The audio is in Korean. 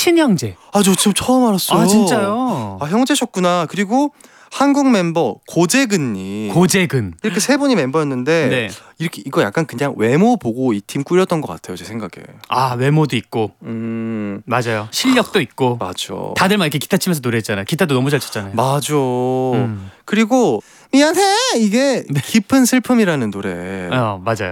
친형제. 아, 저 지금 처음 알았어요. 아, 진짜요? 아, 형제셨구나. 그리고 한국 멤버 고재근님. 고재근. 이렇게 세 분이 멤버였는데 네. 이렇게 이거 약간 그냥 외모 보고 이 팀 꾸렸던 것 같아요, 제 생각에. 아, 외모도 있고. 음, 맞아요. 실력도 있고. 맞아. 다들 막 이렇게 기타 치면서 노래했잖아요. 기타도 너무 잘 쳤잖아요. 맞아. 음. 그리고 미안해 이게 깊은 슬픔이라는 노래. 맞아요.